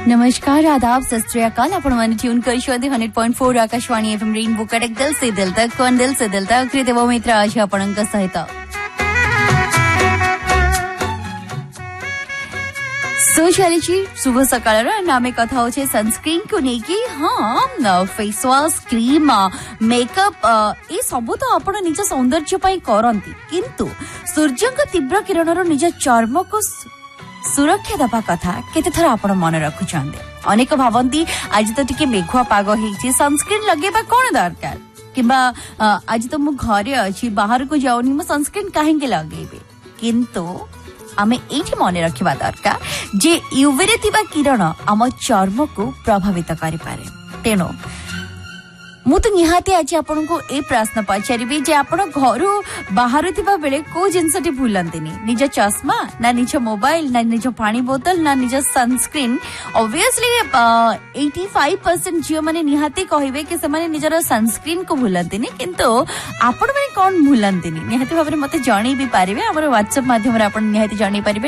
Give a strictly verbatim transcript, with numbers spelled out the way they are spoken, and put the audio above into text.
नमस्कार आदाब सत श्री अकाल आपण माने ट्यून कर शोधे hundred point four Akashvani FM rainbow Cuttack दिल से दिल तक कौन दिल से दिल तक देव मित्र आज आपणक सहित सो चली शुभ सकाळ आम कथा होचे सनस्क्रीन को लेकिन हाँ फेस वाश क्रीम मेकअप ये सब तो आपण निज सौंदर्य पई करंती किंतु सूर्य को तीव्र किरण निज चर्म को सुरक्षा दबा कथा केते थर आपण मन रखुछंदे अनेक भावंती आज तो टिके मेघुआ पाग हेछि सनस्क्रीन लगेबा कोन दरकार किबा आज तो मु घरे अछि बाहर को जाउनी मु सनस्क्रीन काहे के लगेबे किंतु आमे एठी मने रखिबा दरकार जे यूवी रे थिबा किरण हम चर्म को प्रभावित करि पारे तेनो मु तो निहाती आज आपन को ए प्रश्न पचारिबे जे आपण घर बाहर थिबा बेले को जिंसटी भूलंतिनी निज चश्मा ना निज मोबाइल ना निज पानी बोतल ना निज सनस्क्रीन ऑब्वियसली पचासी परसेंट जियो माने निहाती कहिबे कि से माने निजर सनस्क्रीन को भूलंतिनी किंतु आपण माने कोन भूलंतिनी निहाती भाबरे मते जणी भी पारिबे हमर व्हाट्सएप माध्यम रे आपण निहाती जणी पारिबे।